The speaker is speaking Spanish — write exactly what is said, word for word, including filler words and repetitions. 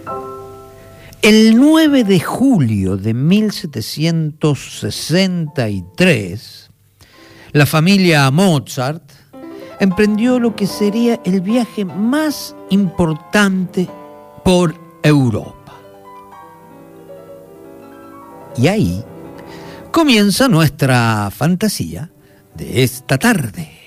El nueve de julio de mil setecientos sesenta y tres, la familia Mozart emprendió lo que sería el viaje más importante por Europa. Y ahí comienza nuestra fantasía de esta tarde.